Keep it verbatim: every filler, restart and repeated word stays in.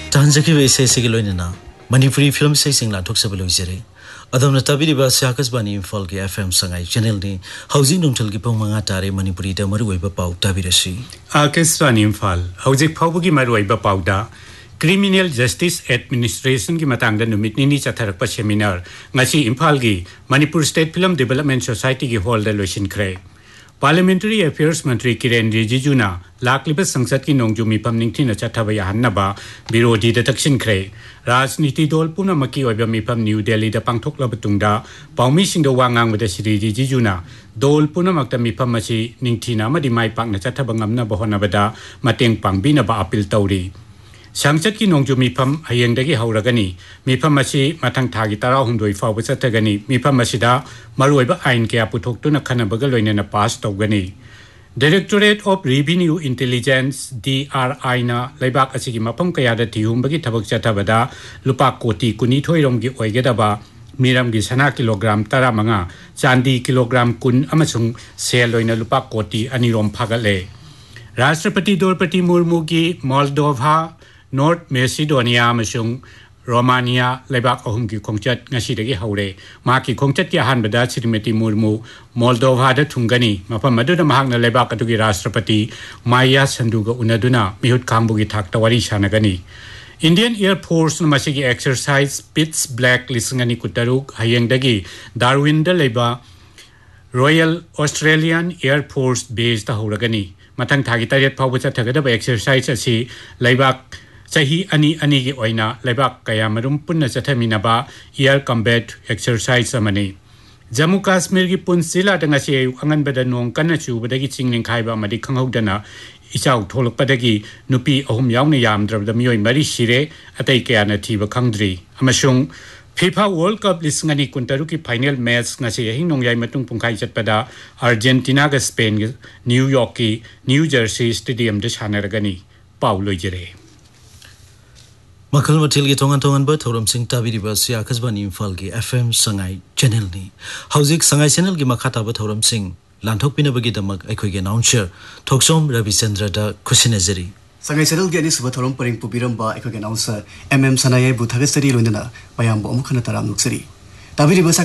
Tanjaki we say Sigiloina, Manipuri film say sing la took Sabaluzere. Adam Natabiriba Sakas Bani Folge F M Sangai Channel ni Housing Nuntal Gipomangatare Manipuri Maruiba Pau Tabirashi. Akas Bani Fal, Housing Paugi Maruiba Pauda, Criminal Justice Administration ki matang da numit ni chathar seminar, ngasi Imphalgi, Manipur State Film Development Society ki hold lotion kre. Parliamentary Affairs Mantri Kiren Rijiju na lakliba sangsad ki nongju mipam ningthi na chathabaya hannaba birodi da taksin kre rajniti dol puna maki oiba mipam New Delhi da pangthok la batungda paumi singdo wangang wada Sri Rijiju na dol puna makta mipam masi ningthi na madi mai pak na chathabangam na bahona bada mateng pangbina ba apil tawri Sangsad ki nongju mipam hayeng dagi hauragani mipam masi matang thagi tara hundoi faw chatagani mipam masida maruiba ain ke aputhok tu na khana bagal loina na pass tawgani Directorate of Revenue Intelligence D R I na laibak asigi mapam kaya da thihum bagi thabak chathabada lupa koti kuni thoirom gi oigedaba miram gi sana kilogram tara manga chandi kilogram kun amasung sel loina lupa koti anirom phagale Rashtrapati Draupadi Murmu gi Moldova North Macedonia amasung Romania laibak ahum ki khongchat ngasi dagi haure ma ki khongchat ki han bada Srimati Murmu Moldova da thungani mapam madu da mahak na laibak atu ki Rashtrapati Maya Sandu ga unaduna mihut kambu gi thak tawari sanagani Indian Air Force na masigi exercise Pitts Black lisingani kutaruk hayeng dagi Darwin da laiba Royal Australian Air Force Base da huragani matang thagi tariat phaw bacha thagada ba exercise asi laibak Sahi ani ani ki oina laibak kaya marum punna chathamina ba air combat exercise amani Jammu Kashmir ki Poonch jila danga se angan bada nong kana chu badagi chingling khaiba madi khanghodana ichau tholok padagi nupi ahum yauna yam drabda mioi mari sire atai kaya na thiba khangdri amasung FIFA World Cup lisngani kuntaru ki final match ngasi hing nong yai matung pungkai chatpada Argentina ga Spain New York ki New Jersey Stadium de chanaragani Paulo jere Makal matil gi tongan tongan ba thoram sing tabiri ba sia khasban Imphal gi F M Sangai channel ni Hauzik Sangai channel gi makhata ba thoram sing lanthok pina bagi damak aikhoi gi announcer Thoksom Ravi Chandra da Khusinezari Sangai channel gi ani suba thoram paring pubiram ba aikhoi gi announcer M M Sanai bu thagasari loinana bayam bo amukhana taram nuksari tabiri ba